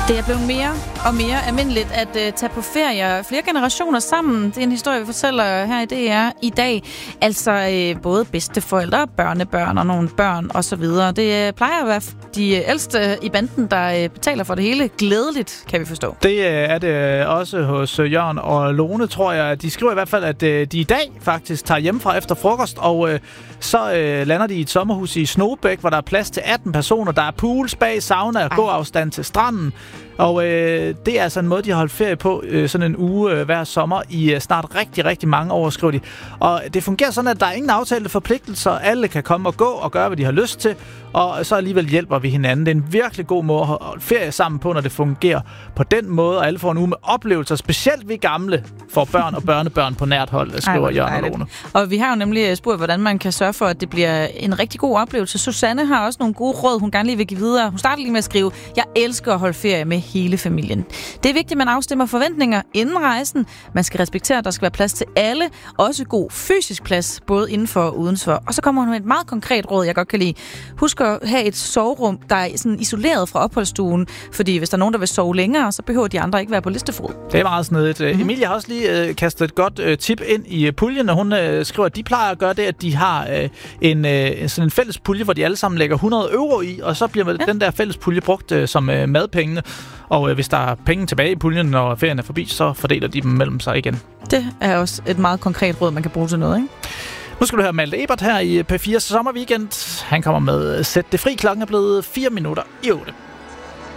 Det er blevet mere og mere almindeligt at tage på ferie flere generationer sammen. Det er en historie, vi fortæller her i DR i dag. Altså både bedsteforældre, børnebørn og nogle børn osv. Det plejer at være de ældste i banden, der betaler for det hele. Glædeligt, kan vi forstå. Det er det også hos Jørgen og Lone, tror jeg. De skriver i hvert fald, at de i dag faktisk tager hjemmefra efter frokost, og så lander de i et sommerhus i Snobæk, hvor der er plads til 18 personer. Der er pool, spa, sauna og gåafstand til stranden. Og det er altså en måde, de har holdt ferie på sådan en uge hver sommer i snart rigtig, rigtig mange år, skriver de. Og det fungerer sådan, at der er ingen aftalte forpligtelser. Alle kan komme og gå og gøre, hvad de har lyst til. Og så alligevel hjælper vi hinanden. Det er en virkelig god måde at holde ferie sammen på, når det fungerer på den måde. Og alle får en uge med oplevelser, specielt vi gamle får børn og børnebørn på nært hold, skriver Jørgen og Lone. Og vi har jo nemlig spurgt, hvordan man kan sørge for, at det bliver en rigtig god oplevelse. Susanne har også nogle gode råd, hun gerne lige vil give videre. Hun starter lige med at skrive, jeg elsker at holde ferie med hele familien. Det er vigtigt, at man afstemmer forventninger inden rejsen. Man skal respektere, at der skal være plads til alle. Også god fysisk plads, både indenfor og udenfor. Og så kommer hun med et meget konkret råd, jeg godt kan lide. Husk at have et soverum, der er sådan isoleret fra opholdsstuen. Fordi hvis der er nogen, der vil sove længere, så behøver de andre ikke være på listefod. Det er meget snedigt. Emilie har også lige kastet et godt tip ind i puljen, og hun skriver, at de plejer at gøre det, at de har sådan en fælles pulje, hvor de alle sammen lægger 100 euro i, og så bliver den der fælles pulje brugt som madpengene. Og hvis der er penge tilbage i puljen, når ferien er forbi, så fordeler de dem mellem sig igen. Det er også et meget konkret råd, man kan bruge til noget, ikke? Nu skal du høre Malte Ebert her i P4's sommerweekend. Han kommer med Sæt det fri. Klokken er blevet 4 minutter i 8.